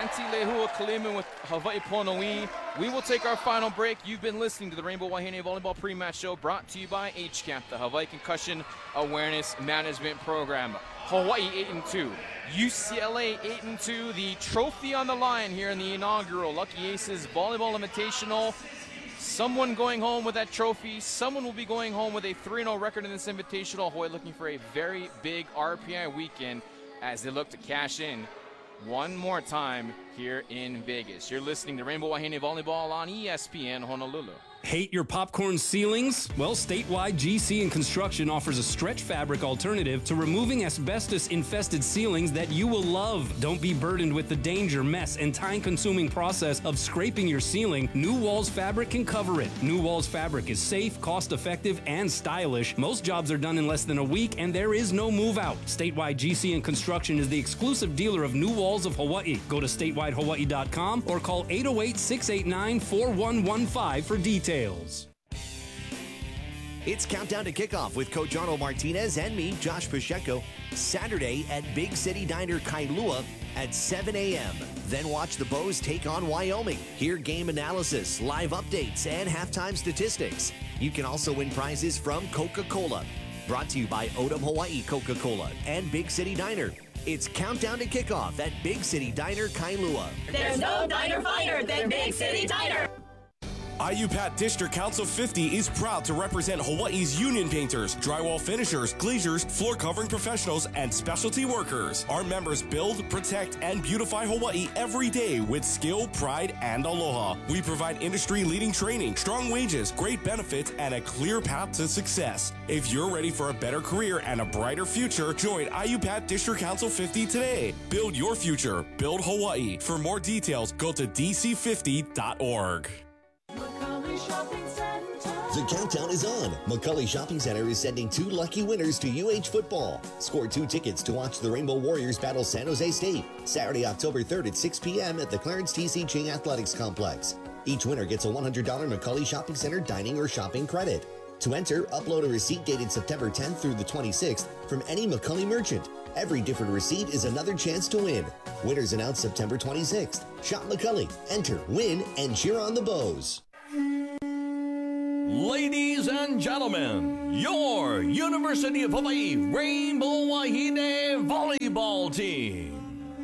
Santi Lehua Kalimu with Hawaii Pono'i. We will take our final break. You've been listening to the Rainbow Wahine Volleyball Pre-Match Show brought to you by HCAP, the Hawaii Concussion Awareness Management Program. Hawaii 8-2, UCLA 8-2. The trophy on the line here in the inaugural Lucky Aces Volleyball Invitational. Someone going home with that trophy. Someone will be going home with a 3-0 record in this Invitational. Hawaii looking for a very big RPI weekend as they look to cash in one more time here in Vegas. You're listening to Rainbow Wahine Volleyball on ESPN Honolulu. Hate your popcorn ceilings? Well, Statewide GC and Construction offers a stretch fabric alternative to removing asbestos-infested ceilings that you will love. Don't be burdened with the danger, mess, and time-consuming process of scraping your ceiling. New Walls Fabric can cover it. New Walls Fabric is safe, cost-effective, and stylish. Most jobs are done in less than a week, and there is no move-out. Statewide GC and Construction is the exclusive dealer of New Walls of Hawaii. Go to statewide.hawaii.com or call 808-689-4115 for details. It's Countdown to Kickoff with Coach Arnold Martinez and me, Josh Pacheco, Saturday at Big City Diner Kailua at 7 a.m. Then watch the Bows take on Wyoming. Hear game analysis, live updates, and halftime statistics. You can also win prizes from Coca-Cola. Brought to you by Odom Hawaii Coca-Cola and Big City Diner. It's Countdown to Kickoff at Big City Diner Kailua. There's no diner finer than Big City Diner. IUPAT District Council 50 is proud to represent Hawaii's union painters, drywall finishers, glaziers, floor covering professionals, and specialty workers. Our members build, protect, and beautify Hawaii every day with skill, pride, and aloha. We provide industry-leading training, strong wages, great benefits, and a clear path to success. If you're ready for a better career and a brighter future, join IUPAT District Council 50 today. Build your future. Build Hawaii. For more details, go to dc50.org. The countdown is on. McCully Shopping Center is sending 2 lucky winners to UH football. Score 2 tickets to watch the Rainbow Warriors battle San Jose State Saturday, October 3rd at 6 p.m. at the Clarence T.C. Ching Athletics Complex. Each winner gets a $100 McCully Shopping Center dining or shopping credit. To enter, upload a receipt dated September 10th through the 26th from any McCully merchant. Every different receipt is another chance to win. Winners announced September 26th. Shop McCully, enter, win, and cheer on the Bows. Ladies and gentlemen, your University of Hawaii Rainbow Wahine volleyball team.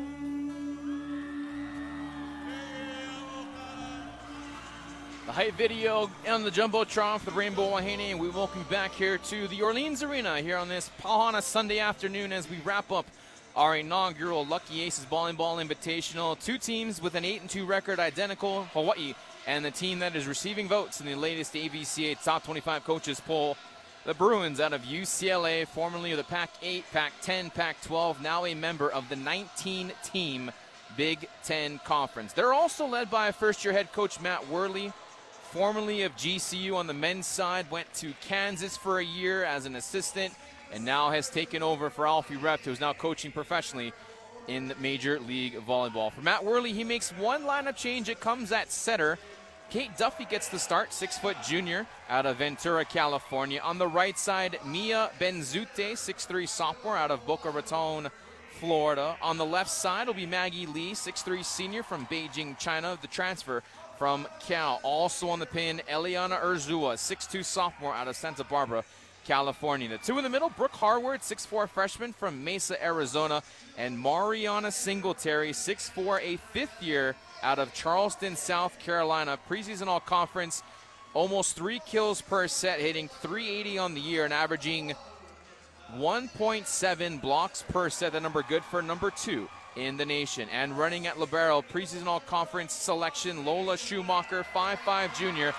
The hype video on the Jumbotron for the Rainbow Wahine, and we welcome you back here to the Orleans Arena here on this Pauhana Sunday afternoon as we wrap up our inaugural Lucky Aces Volleyball Invitational. 2 teams with an 8-2 record identical, Hawaii and the team that is receiving votes in the latest AVCA Top 25 Coaches poll, the Bruins out of UCLA, formerly of the Pac-8, Pac-10, Pac-12, now a member of the 19-team Big Ten Conference. They're also led by first-year head coach Matt Worley, formerly of GCU on the men's side, went to Kansas for a year as an assistant, and now has taken over for Alfie Rept, who's now coaching professionally in Major League Volleyball. For Matt Worley, he makes one lineup change. It comes at setter. Kate Duffy gets the start, 6-foot junior out of Ventura, California. On the right side, Mia Benzute, 6'3 sophomore out of Boca Raton, Florida. On the left side will be Maggie Lee, 6'3 senior from Beijing, China, the transfer from Cal. Also on the pin, Eliana Urzua, 6'2 sophomore out of Santa Barbara, California. The 2 in the middle, Brooke Harward, 6'4 freshman from Mesa, Arizona, and Mariana Singletary, 6'4, a 5th year out of Charleston, South Carolina. Preseason all-conference, almost 3 kills per set, hitting .380 on the year and averaging 1.7 blocks per set. The number good for number 2 in the nation. And running at libero, preseason all-conference selection, Lola Schumacher, 5'5 junior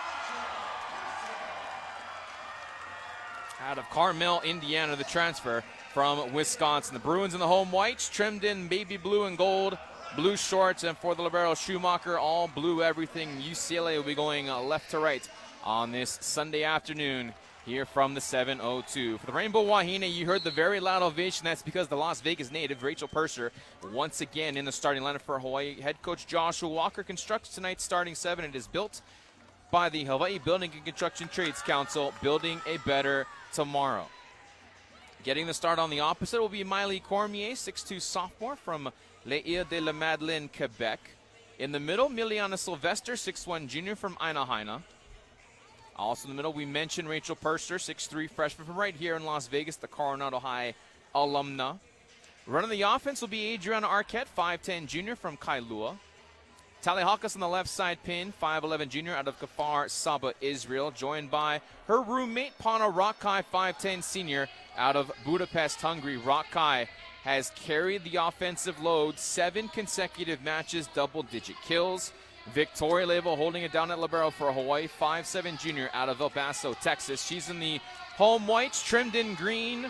out of Carmel, Indiana, the transfer from Wisconsin. The Bruins in the home whites, trimmed in baby blue and gold, blue shorts, and for the libero Schumacher, all blue everything. UCLA will be going left to right on this Sunday afternoon here from the 702. For the Rainbow Wahine, you heard the very loud ovation. That's because the Las Vegas native, Rachel Purser, once again in the starting lineup for Hawaii. Head coach Joshua Walker constructs tonight's starting 7. It is built by the Hawaii Building and Construction Trades Council, building a better tomorrow. Getting the start on the opposite will be Miley Cormier, 6'2 sophomore from Les Îles de la Madeleine, Quebec. In the middle, Miliana Sylvester, 6'1 junior from Aina. Also in the middle, we mentioned Rachel Purser, 6'3 freshman from right here in Las Vegas, the Coronado High alumna. Running the offense will be Adriana Arquette, 5'10 junior from Kailua. Tali Hawkes on the left side pin, 5'11 junior out of Kfar Saba, Israel, joined by her roommate, Pana Rakai, 5'10 senior out of Budapest, Hungary. Rakai has carried the offensive load 7 consecutive matches, double-digit kills. Victoria Lebo holding it down at libero for Hawaii, 5'7 junior out of El Paso, Texas. She's in the home whites, trimmed in green.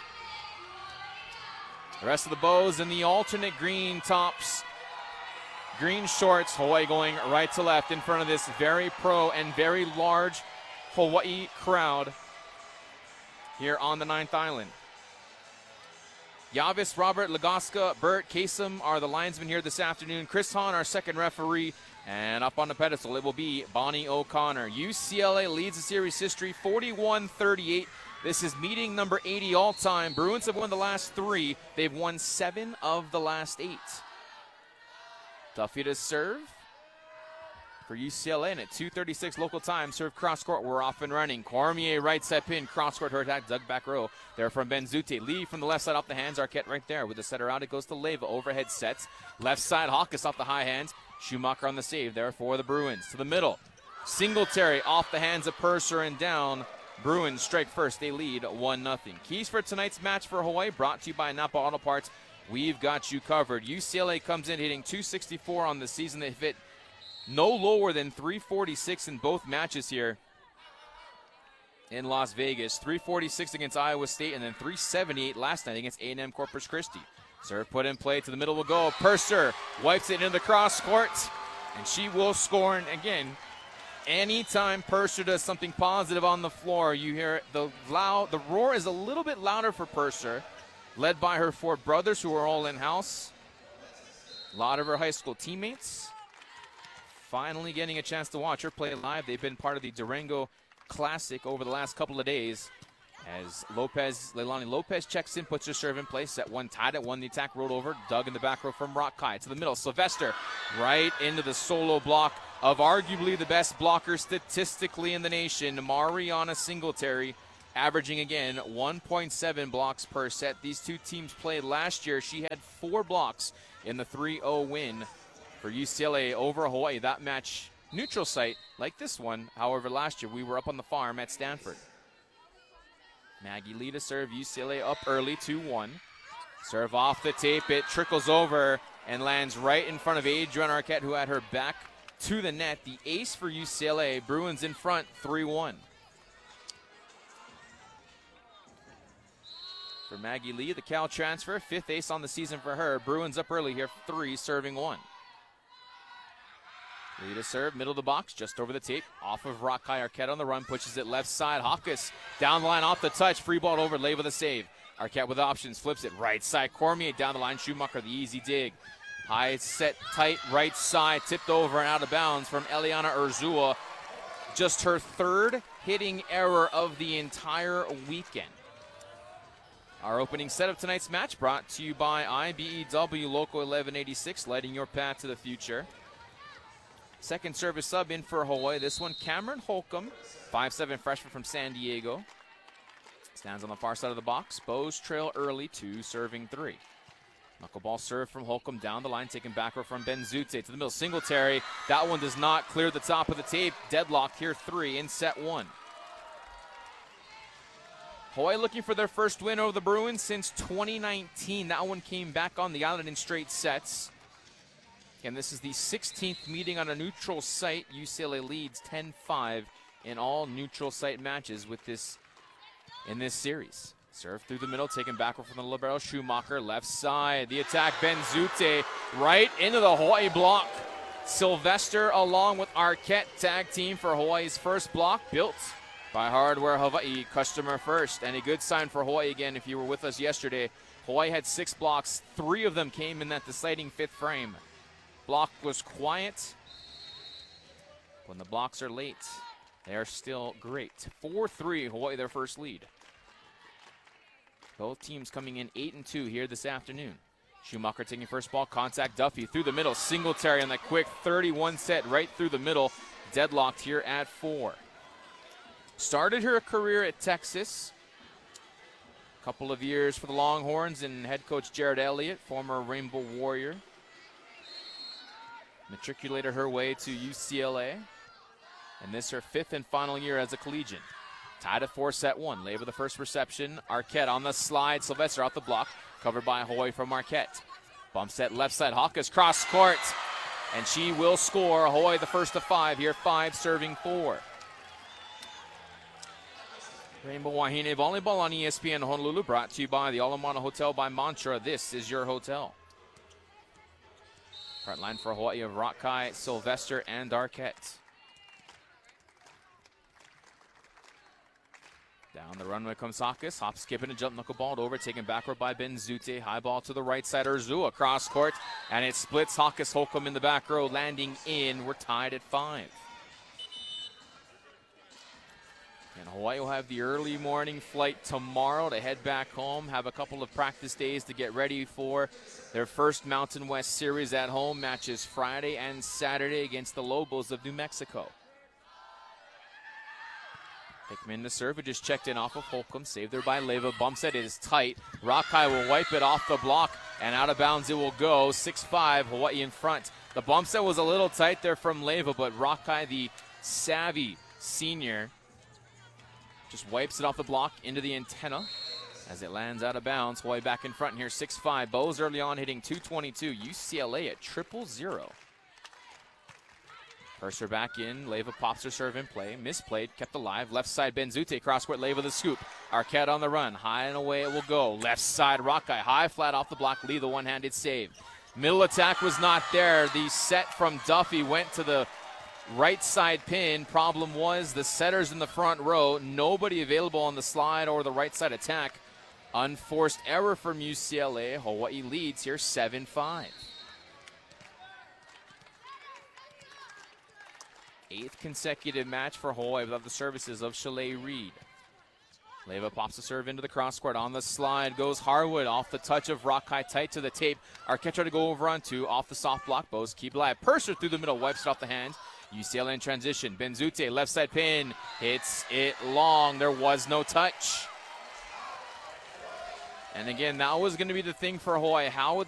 The rest of the bows in the alternate green tops. Green shorts, Hawaii going right to left in front of this very pro and very large Hawaii crowd here on the 9th Island. Yavis, Robert, Lagaska, Bert, Kasem are the linesmen here this afternoon. Chris Hahn, our second referee, and up on the pedestal it will be Bonnie O'Connor. UCLA leads the series history 41-38. This is meeting number 80 all-time. Bruins have won the last 3. They've won 7 of the last 8. Duffy to serve for UCLA, and at 2:36 local time, serve cross court. We're off and running. Cormier right side pin, cross court, her attack, dug back row. There from Benzute. Lee from the left side off the hands. Arquette right there with the setter out. It goes to Leva. Overhead sets. Left side, Hawkes off the high hands. Schumacher on the save there for the Bruins. To the middle. Singletary off the hands of Purser and down. Bruins strike first. They lead 1-0. Keys for tonight's match for Hawaii brought to you by Napa Auto Parts. We've got you covered. UCLA comes in hitting .264 on the season. They've hit no lower than .346 in both matches here in Las Vegas. .346 against Iowa State and then .378 last night against A&M Corpus Christi. Serve put in play, to the middle will go. Purser wipes it into the cross court, and she will score. And again, anytime Purser does something positive on the floor, you hear the roar is a little bit louder for Purser, led by her 4 brothers who are all in-house. A lot of her high school teammates finally getting a chance to watch her play live. They've been part of the Durango Classic over the last couple of days. As Leilani Lopez checks in, puts her serve in place, set one, tied at 1, the attack rolled over, dug in the back row from Rakai. To the middle, Sylvester right into the solo block of arguably the best blocker statistically in the nation, Mariana Singletary, averaging again 1.7 blocks per set. These two teams played last year. She had 4 blocks in the 3-0 win for UCLA over Hawaii. That match, neutral site like this one. However, last year we were up on the farm at Stanford. Maggie Lee to serve, UCLA up early, 2-1. Serve off the tape, it trickles over and lands right in front of Adriana Arquette, who had her back to the net. The ace for UCLA, Bruins in front, 3-1. For Maggie Lee, the Cal transfer, 5th ace on the season for her. Bruins up early here, 3, serving 1. Lee to serve, middle of the box, just over the tape. Off of Rakai, Arquette on the run, pushes it left side. Hawkes down the line, off the touch, free ball over, Leva with a save. Arquette with options, flips it right side. Cormier down the line, Schumacher, the easy dig. High set, tight, right side, tipped over and out of bounds from Eliana Urzua. Just her 3rd hitting error of the entire weekend. Our opening set of tonight's match brought to you by IBEW Local 1186, lighting your path to the future. Second service sub in for Hawaii. This one, Cameron Holcomb, 5'7 freshman from San Diego. Stands on the far side of the box. Bows trail early, 2, serving 3. Knuckleball serve from Holcomb down the line, taken backward from Benzute to the middle. Singletary, that one does not clear the top of the tape. Deadlocked here, 3 in set 1. Hawaii looking for their first win over the Bruins since 2019. That one came back on the island in straight sets. And this is the 16th meeting on a neutral site. UCLA leads 10-5 in all neutral site matches with this in this series. Serve through the middle, taken backward from the libero. Schumacher, left side. The attack, Benzute, right into the Hawaii block. Sylvester along with Arquette, tag team for Hawaii's first block, built by Hardware Hawaii, customer first. And a good sign for Hawaii again, if you were with us yesterday. Hawaii had 6 blocks. 3 of them came in that deciding 5th frame. Block was quiet. When the blocks are late, they are still great. 4-3, Hawaii their first lead. Both teams coming in 8-2 here this afternoon. Schumacher taking first ball, contact Duffy through the middle. Singletary on that quick 31 set right through the middle. Deadlocked here at 4. Started her career at Texas. Couple of years for the Longhorns and head coach Jared Elliott, former Rainbow Warrior. Matriculated her way to UCLA. And this her 5th and final year as a collegian. Tied at 4, set 1. Leva the first reception. Arquette on the slide. Sylvester off the block. Covered by Hoy from Arquette. Bump set left side. Hawkes cross court. And she will score. Hoy the first of 5 here. 5 serving 4. Rainbow Wahine Volleyball on ESPN Honolulu. Brought to you by the Alamana Hotel by Mantra. This is your hotel. Front line for Hawaii of Rakai, Sylvester, and Arquette. Down the runway comes Hawkes. Hop, skipping and jump knuckleball over. Taken backward by Benzute. High ball to the right side. Urzua cross court. And it splits Hawkes Holcomb in the back row. Landing in. We're tied at 5. And Hawaii will have the early morning flight tomorrow to head back home. Have a couple of practice days to get ready for their first Mountain West Series at home. Matches Friday and Saturday against the Lobos of New Mexico. Hickman to serve. It just checked in off of Holcomb. Saved there by Leva. Bump set is tight. Rakai will wipe it off the block. And out of bounds it will go. 6-5, Hawaii in front. The bump set was a little tight there from Leva, but Rakai, the savvy senior, just wipes it off the block into the antenna as it lands out of bounds. Hawaii back in front here, 6-5. Bows early on hitting 222. UCLA at 0-0. Purser back in. Leva pops her serve in play. Misplayed, kept alive. Left side Benzute, cross court Leva the scoop. Arquette on the run. High and away it will go. Left side Rakai. High flat off the block. Lee the one-handed save. Middle attack was not there. The set from Duffy went to the right side pin. Problem was the setters in the front row. Nobody available on the slide or the right side attack. Unforced error from UCLA. Hawaii leads here 7-5. 8th consecutive match for Hawaii without the services of Chalet Reed. Leva pops the serve into the cross court. On the slide goes Harwood off the touch of Rakai, tight to the tape. Arquette tried to go over on 2. Off the soft block. Bows keep alive. Purser through the middle. Wipes it off the hand. UCLA in transition. Benzute, left side pin. Hits it long. There was no touch. And again, that was going to be the thing for Hawaii. How would